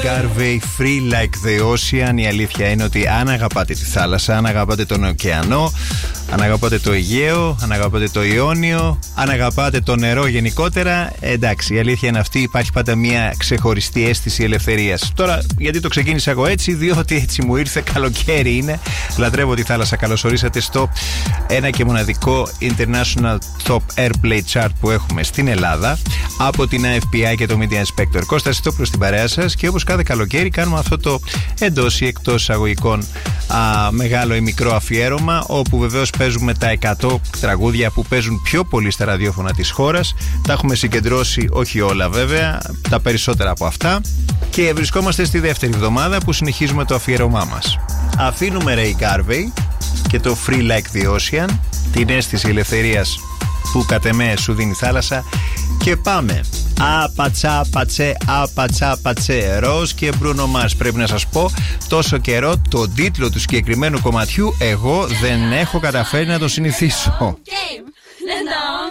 Garvey, Free Like the Ocean. Η αλήθεια είναι ότι αν αγαπάτε τη θάλασσα, αν αγαπάτε τον ωκεανό, αν αγαπάτε το Αιγαίο, αν αγαπάτε το Ιόνιο, αν αγαπάτε το νερό γενικότερα, εντάξει, η αλήθεια είναι αυτή, υπάρχει πάντα μια ξεχωριστή αίσθηση ελευθερίας. Τώρα, γιατί το ξεκίνησα εγώ έτσι? Διότι έτσι μου ήρθε, καλοκαίρι είναι, λατρεύω τη θάλασσα. Καλώς ορίσατε στο ένα και μοναδικό International Top Airplay Chart που έχουμε στην Ελλάδα από την AFPI και το Media Inspector. Κώστας Ιστόπουλος στην παρέα σας, και όπως κάθε καλοκαίρι κάνουμε αυτό το εντός ή εκτός εισαγωγικών μεγάλο ή μικρό αφιέρωμα, όπου βεβαίως παίζουμε τα 100 τραγούδια που παίζουν πιο πολύ στα ραδιόφωνα της χώρας. Τα έχουμε συγκεντρώσει, όχι όλα βέβαια, τα περισσότερα από αυτά, και βρισκόμαστε στη δεύτερη εβδομάδα που συνεχίζουμε το αφιέρωμά μας. Αφήνουμε Ray Garvey και το Free Like the Ocean, την αίσθηση ελευθερίας που κατ' εμέ σου δίνει η θάλασσα, και πάμε. Απατσά πατσέ, απατσά πατσέ, Ροζ και Μπρούνο Μάρς. Πρέπει να σας πω, τόσο καιρό τον τίτλο του συγκεκριμένου κομματιού εγώ δεν έχω καταφέρει να τον συνηθίσω.